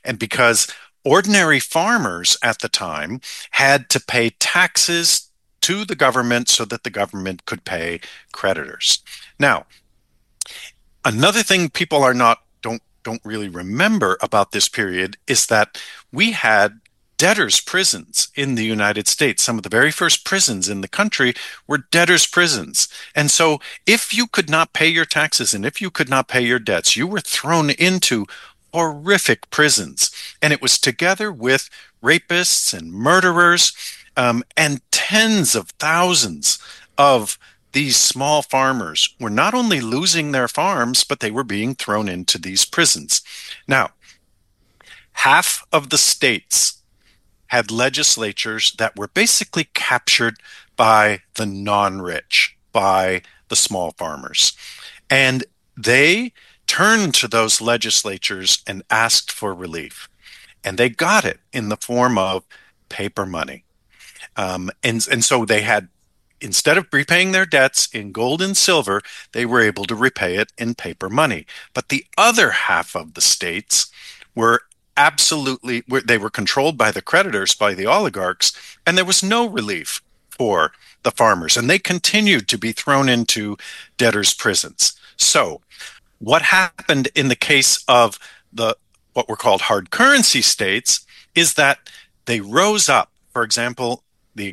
And because ordinary farmers at the time had to pay taxes to the government so that the government could pay creditors. Now, another thing people are not don't really remember about this period is that we had debtors' prisons in the United States. Some of the very first prisons in the country were debtors' prisons. And so if you could not pay your taxes and if you could not pay your debts, you were thrown into horrific prisons. And it was together with rapists and murderers, and tens of thousands of these small farmers were not only losing their farms, but they were being thrown into these prisons. Now, half of the states had legislatures that were basically captured by the non-rich, by the small farmers. And they turned to those legislatures and asked for relief. And they got it in the form of paper money. And so they had, instead of repaying their debts in gold and silver, they were able to repay it in paper money. But the other half of the states were they were controlled by the creditors, by the oligarchs, and there was no relief for the farmers. And they continued to be thrown into debtors' prisons. So what happened in the case of what were called hard currency states is that they rose up. For example,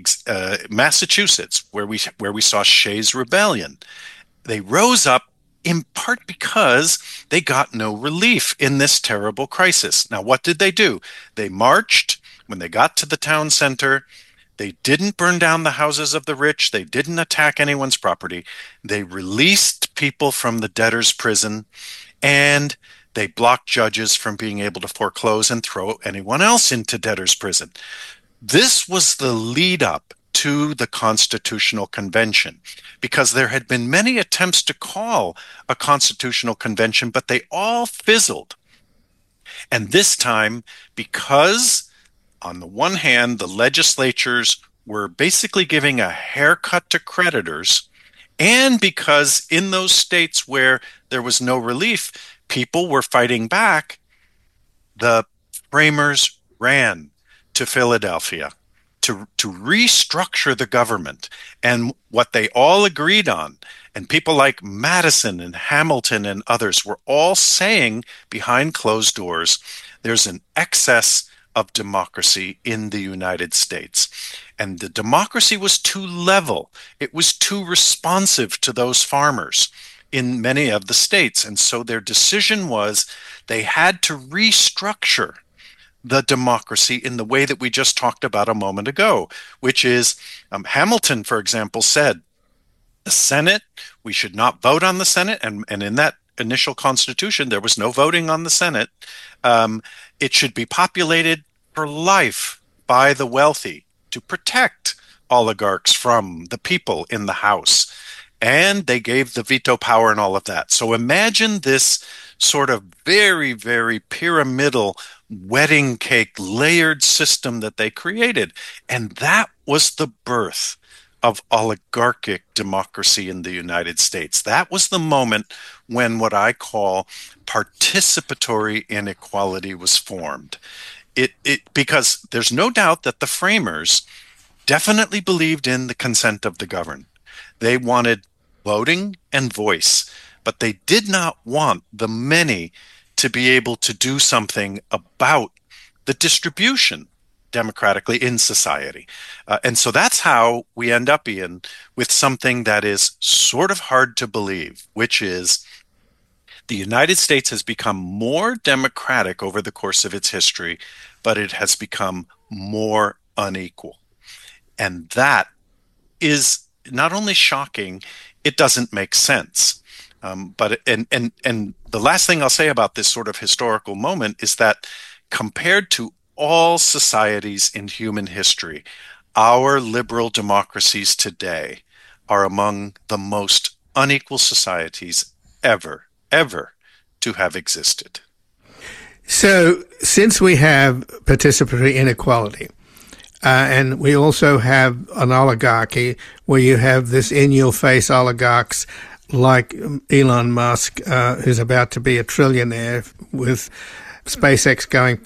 Massachusetts, where we saw Shays' Rebellion, they rose up in part because they got no relief in this terrible crisis. Now, what did they do? They marched. When they got to the town center, they didn't burn down the houses of the rich. They didn't attack anyone's property. They released people from the debtor's prison, and they blocked judges from being able to foreclose and throw anyone else into debtor's prison. This was the lead up to the Constitutional Convention, because there had been many attempts to call a constitutional convention, but they all fizzled. And this time, because on the one hand, the legislatures were basically giving a haircut to creditors, and because in those states where there was no relief, people were fighting back, the framers ran to Philadelphia to restructure the government. And what they all agreed on, and people like Madison and Hamilton and others were all saying behind closed doors, there's an excess of democracy in the United States. And the democracy was too level. It was too responsive to those farmers in many of the states. And so their decision was they had to restructure the democracy in the way that we just talked about a moment ago, which is Hamilton, for example, said the Senate, we should not vote on the Senate. And in that initial Constitution, there was no voting on the Senate. It should be populated for life by the wealthy to protect oligarchs from the people in the House. And they gave the veto power and all of that. So imagine this sort of very, very pyramidal wedding cake layered system that they created. And that was the birth of oligarchic democracy in the United States. That was the moment when what I call participatory inequality was formed. Because there's no doubt that the framers definitely believed in the consent of the governed. They wanted voting and voice, but they did not want the many to be able to do something about the distribution democratically in society. And so that's how we end up, Ian, with something that is sort of hard to believe, which is the United States has become more democratic over the course of its history, but it has become more unequal. And that is not only shocking, it doesn't make sense. But the last thing I'll say about this sort of historical moment is that compared to all societies in human history, our liberal democracies today are among the most unequal societies ever to have existed. So since we have participatory inequality, and we also have an oligarchy where you have this in-your-face oligarchs like Elon Musk, who's about to be a trillionaire with SpaceX going